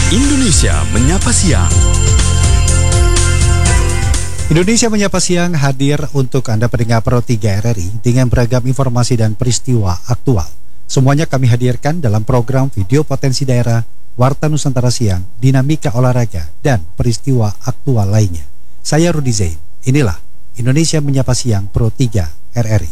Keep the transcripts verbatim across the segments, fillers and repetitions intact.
Indonesia Menyapa Siang. Indonesia Menyapa Siang hadir untuk Anda pendengar Pro tiga R R I dengan beragam informasi dan peristiwa aktual. Semuanya kami hadirkan dalam program Video Potensi Daerah, Warta Nusantara Siang, Dinamika Olahraga, dan peristiwa aktual lainnya. Saya Rudi Zain. Inilah Indonesia Menyapa Siang Pro tiga R R I.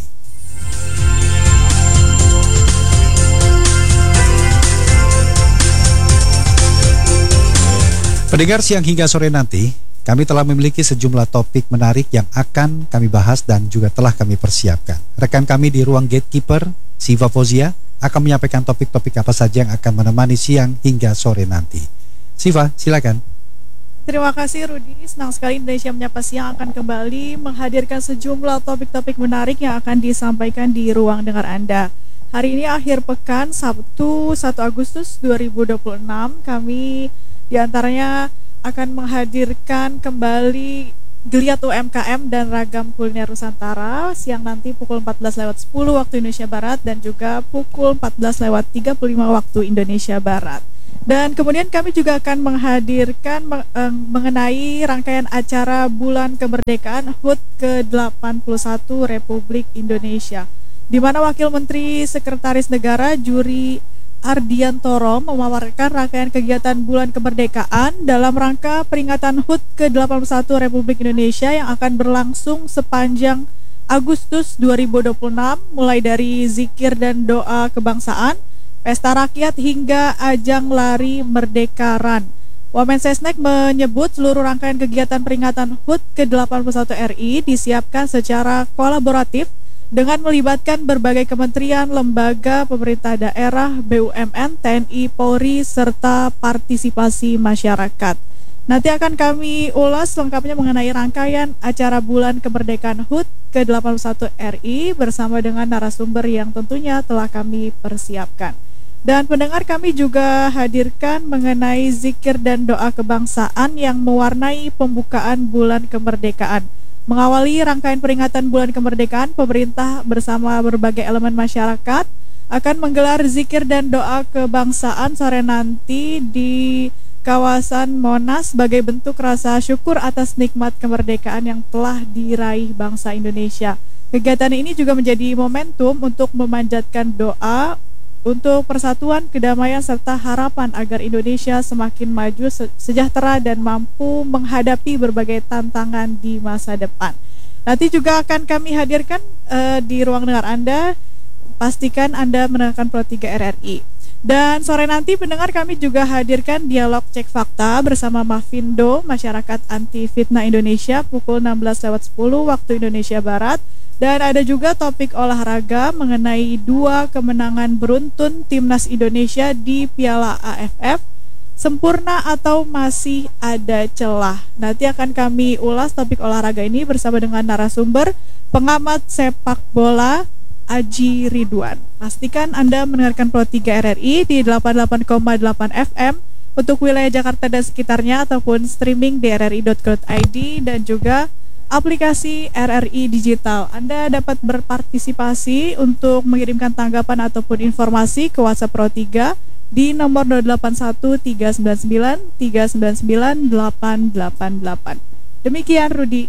Pendengar siang hingga sore nanti, kami telah memiliki sejumlah topik menarik yang akan kami bahas dan juga telah kami persiapkan. Rekan kami di ruang gatekeeper, Siva Fauzia, akan menyampaikan topik-topik apa saja yang akan menemani siang hingga sore nanti. Siva, silakan. Terima kasih Rudi, senang sekali Indonesia Menyapa Siang akan kembali menghadirkan sejumlah topik-topik menarik yang akan disampaikan di ruang dengar Anda. Hari ini akhir pekan, Sabtu satu Agustus dua ribu dua puluh enam, kami diantaranya akan menghadirkan kembali Geliat U M K M dan Ragam Kuliner Nusantara siang nanti pukul empat belas lewat sepuluh waktu Indonesia Barat dan juga pukul empat belas lewat tiga puluh lima waktu Indonesia Barat. Dan kemudian kami juga akan menghadirkan mengenai rangkaian acara Bulan Kemerdekaan H U T ke delapan puluh satu Republik Indonesia, di mana Wakil Menteri Sekretaris Negara Juri Ardiantoro memaparkan rangkaian kegiatan Bulan Kemerdekaan dalam rangka peringatan H U T ke delapan puluh satu Republik Indonesia yang akan berlangsung sepanjang Agustus dua ribu dua puluh enam, mulai dari zikir dan doa kebangsaan, pesta rakyat hingga ajang lari Merdeka Run. Wamensesnek menyebut seluruh rangkaian kegiatan peringatan H U T ke delapan puluh satu R I disiapkan secara kolaboratif dengan melibatkan berbagai kementerian, lembaga, pemerintah daerah, B U M N, T N I, Polri, serta partisipasi masyarakat. Nanti akan kami ulas lengkapnya mengenai rangkaian acara Bulan Kemerdekaan H U T ke delapan puluh satu R I bersama dengan narasumber yang tentunya telah kami persiapkan. Dan pendengar, kami juga hadirkan mengenai zikir dan doa kebangsaan yang mewarnai pembukaan Bulan Kemerdekaan. Mengawali rangkaian peringatan Bulan Kemerdekaan, pemerintah bersama berbagai elemen masyarakat akan menggelar zikir dan doa kebangsaan sore nanti di kawasan Monas sebagai bentuk rasa syukur atas nikmat kemerdekaan yang telah diraih bangsa Indonesia. Kegiatan ini juga menjadi momentum untuk memanjatkan doa untuk persatuan, kedamaian, serta harapan agar Indonesia semakin maju, sejahtera, dan mampu menghadapi berbagai tantangan di masa depan. Nanti juga akan kami hadirkan uh, di ruang dengar Anda. Pastikan Anda mendengarkan Pro tiga R R I. Dan sore nanti pendengar, kami juga hadirkan dialog cek fakta bersama Mafindo, Masyarakat Anti Fitnah Indonesia, pukul enam belas lewat sepuluh waktu Indonesia Barat. Dan ada juga topik olahraga mengenai dua kemenangan beruntun Timnas Indonesia di Piala A F F. Sempurna atau masih ada celah? Nanti akan kami ulas topik olahraga ini bersama dengan narasumber pengamat sepak bola Aji Ridwan. Pastikan Anda mendengarkan Pro tiga R R I di delapan puluh delapan koma delapan F M untuk wilayah Jakarta dan sekitarnya, ataupun streaming di r r i dot co dot i d dan juga aplikasi R R I Digital. Anda dapat berpartisipasi untuk mengirimkan tanggapan ataupun informasi ke WhatsApp Pro tiga di nomor nol delapan satu tiga sembilan sembilan tiga sembilan sembilan delapan delapan delapan. Demikian Rudi.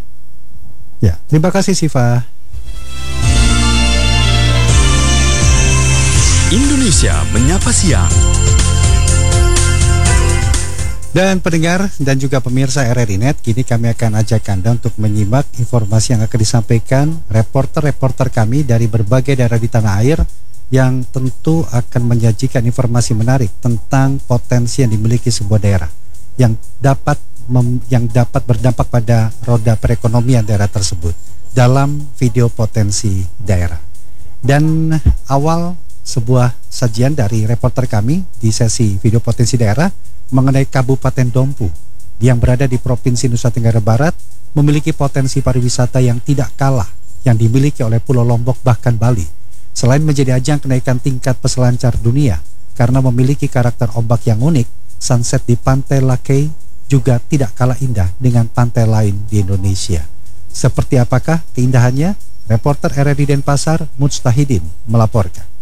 Ya, terima kasih Siva. Indonesia Menyapa Siang. Dan pendengar dan juga pemirsa R R I Net, kini kami akan ajak Anda untuk menyimak informasi yang akan disampaikan reporter-reporter kami dari berbagai daerah di tanah air yang tentu akan menyajikan informasi menarik tentang potensi yang dimiliki sebuah daerah yang dapat mem, yang dapat berdampak pada roda perekonomian daerah tersebut dalam video potensi daerah. Dan awal sebuah sajian dari reporter kami di sesi video potensi daerah mengenai Kabupaten Dompu yang berada di Provinsi Nusa Tenggara Barat memiliki potensi pariwisata yang tidak kalah yang dimiliki oleh Pulau Lombok bahkan Bali. Selain menjadi ajang kenaikan tingkat peselancar dunia karena memiliki karakter ombak yang unik, sunset di Pantai Lakei juga tidak kalah indah dengan pantai lain di Indonesia. Seperti apakah keindahannya? Reporter R R I Denpasar Mujtahidin melaporkan.